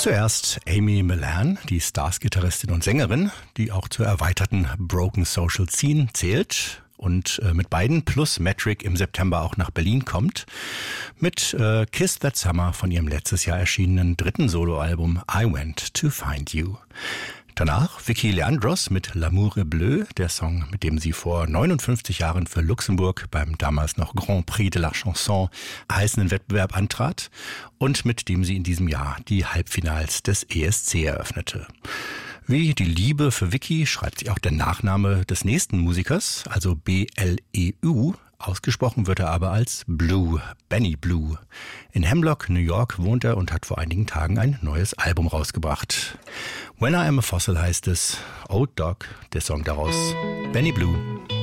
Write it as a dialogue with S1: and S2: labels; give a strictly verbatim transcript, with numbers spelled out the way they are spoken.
S1: Zuerst Amy Millan, die Stars-Gitarristin und Sängerin, die auch zur erweiterten Broken Social Scene zählt und äh, mit beiden plus Metric im September auch nach Berlin kommt, mit äh, Kiss That Summer von ihrem letztes Jahr erschienenen dritten Soloalbum I Went to Find You. Danach Vicky Leandros mit L'amour est bleu, der Song, mit dem sie vor neunundfünfzig Jahren für Luxemburg beim damals noch Grand Prix de la Chanson heißenden Wettbewerb antrat und mit dem sie in diesem Jahr die Halbfinals des E S C eröffnete. Wie die Liebe für Vicky schreibt sich auch der Nachname des nächsten Musikers, also B L E U. Ausgesprochen wird er aber als Blue, Benny Blue. In Hemlock, New York wohnt er und hat vor einigen Tagen ein neues Album rausgebracht. When I Am a Fossil heißt es, Old Dog, der Song daraus, Benny Blue.